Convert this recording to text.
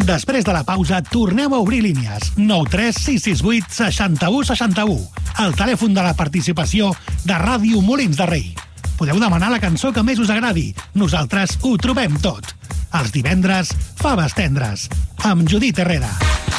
Després de la pausa, tornem a obrir línies. 9 3 6 6 8 61 61. El telèfon de la participació de Ràdio Molins de Rei. Podeu demanar la cançó que més us agradi. Nosaltres ho trobem tot. Els divendres, faves tendres. Amb Judit Herrera.